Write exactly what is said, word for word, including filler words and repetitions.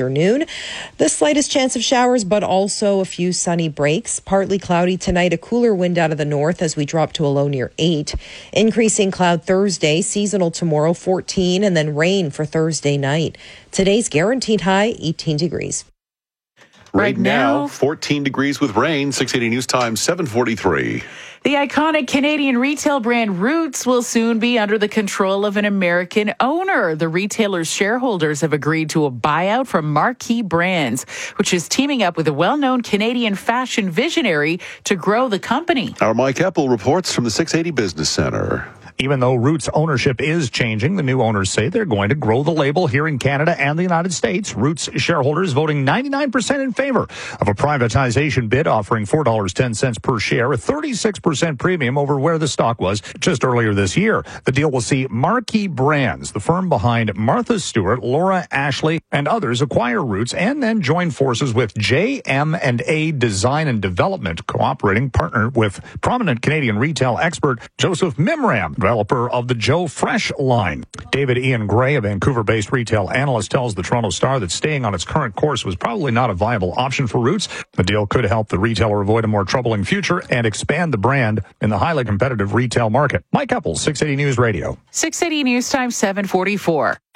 afternoon. The slightest chance of showers, but also a few sunny breaks. Partly cloudy tonight, a cooler wind out of the north as we drop to a low near eight. Increasing cloud Thursday, seasonal tomorrow fourteen, and then rain for Thursday night. Today's guaranteed high eighteen degrees. Right now, fourteen degrees with rain. six eighty News Time, seven forty-three. The iconic Canadian retail brand Roots will soon be under the control of an American owner. The retailer's shareholders have agreed to a buyout from Marquee Brands, which is teaming up with a well-known Canadian fashion visionary to grow the company. Our Mike Epple reports from the six eighty Business Center. Even though Roots ownership is changing, the new owners say they're going to grow the label here in Canada and the United States. Roots shareholders voting ninety-nine percent in favor of a privatization bid offering four dollars and ten cents per share, a thirty-six percent premium over where the stock was just earlier this year. The deal will see Marquee Brands, the firm behind Martha Stewart, Laura Ashley, and others, acquire Roots and then join forces with J M and A Design and Development, cooperating partner with prominent Canadian retail expert Joseph Mimram, developer of the Joe Fresh line. David Ian Gray, a Vancouver-based retail analyst, tells the Toronto Star that staying on its current course was probably not a viable option for Roots. The deal could help the retailer avoid a more troubling future and expand the brand in the highly competitive retail market. Mike Epple, six eighty News Radio. six eighty News Time, seven forty-four.